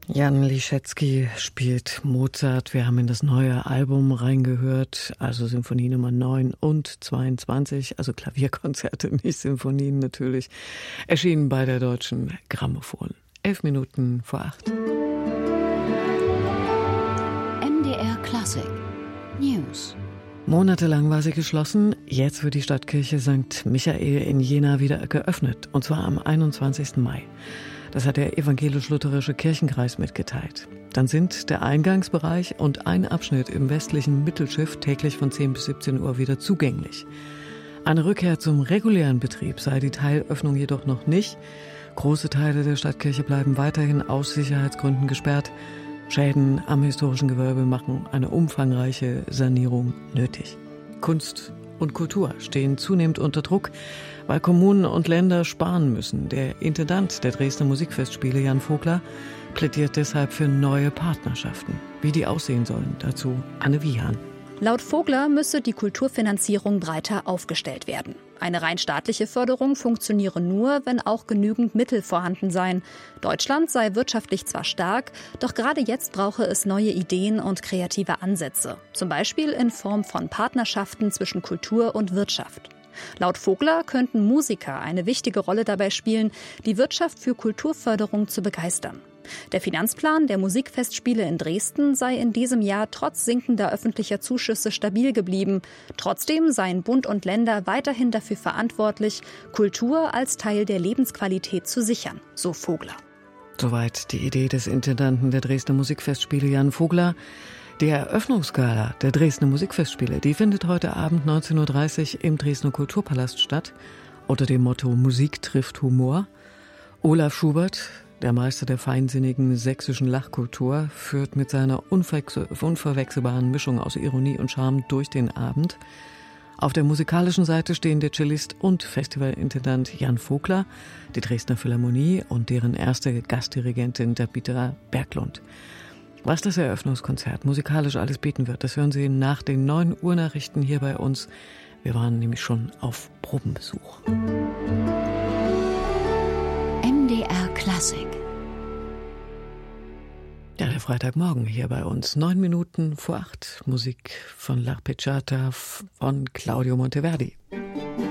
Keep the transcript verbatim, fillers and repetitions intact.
Jan Liszewski spielt Mozart. Wir haben in das neue Album reingehört, also Symphonie Nummer neun und zweiundzwanzig, also Klavierkonzerte, nicht Sinfonien natürlich, erschienen bei der Deutschen Grammophon. Elf Minuten vor acht. M D R Klassik News. Monatelang war sie geschlossen, jetzt wird die Stadtkirche Sankt Michael in Jena wieder geöffnet, und zwar am einundzwanzigsten Mai. Das hat der evangelisch-lutherische Kirchenkreis mitgeteilt. Dann sind der Eingangsbereich und ein Abschnitt im westlichen Mittelschiff täglich von zehn bis siebzehn Uhr wieder zugänglich. Eine Rückkehr zum regulären Betrieb sei die Teilöffnung jedoch noch nicht. Große Teile der Stadtkirche bleiben weiterhin aus Sicherheitsgründen gesperrt. Schäden am historischen Gewölbe machen eine umfangreiche Sanierung nötig. Kunst und Kultur stehen zunehmend unter Druck, weil Kommunen und Länder sparen müssen. Der Intendant der Dresdner Musikfestspiele, Jan Vogler, plädiert deshalb für neue Partnerschaften. Wie die aussehen sollen, dazu Anne Wiehan. Laut Vogler müsse die Kulturfinanzierung breiter aufgestellt werden. Eine rein staatliche Förderung funktioniere nur, wenn auch genügend Mittel vorhanden seien. Deutschland sei wirtschaftlich zwar stark, doch gerade jetzt brauche es neue Ideen und kreative Ansätze. Zum Beispiel in Form von Partnerschaften zwischen Kultur und Wirtschaft. Laut Vogler könnten Musiker eine wichtige Rolle dabei spielen, die Wirtschaft für Kulturförderung zu begeistern. Der Finanzplan der Musikfestspiele in Dresden sei in diesem Jahr trotz sinkender öffentlicher Zuschüsse stabil geblieben. Trotzdem seien Bund und Länder weiterhin dafür verantwortlich, Kultur als Teil der Lebensqualität zu sichern, so Vogler. Soweit die Idee des Intendanten der Dresdner Musikfestspiele, Jan Vogler. Die Eröffnungsgala der Dresdner Musikfestspiele, die findet heute Abend neunzehn Uhr dreißig im Dresdner Kulturpalast statt, unter dem Motto Musik trifft Humor. Olaf Schubert, der Meister der feinsinnigen sächsischen Lachkultur, führt mit seiner unverwechselbaren Mischung aus Ironie und Charme durch den Abend. Auf der musikalischen Seite stehen der Cellist und Festivalintendant Jan Vogler, die Dresdner Philharmonie und deren erste Gastdirigentin Tabitha Berglund. Was das Eröffnungskonzert musikalisch alles bieten wird, das hören Sie nach den neun Uhr Nachrichten hier bei uns. Wir waren nämlich schon auf Probenbesuch. M D R Klassik. Ja, der Freitagmorgen hier bei uns. Neun Minuten vor acht. Musik von L'Arpeggiata von Claudio Monteverdi.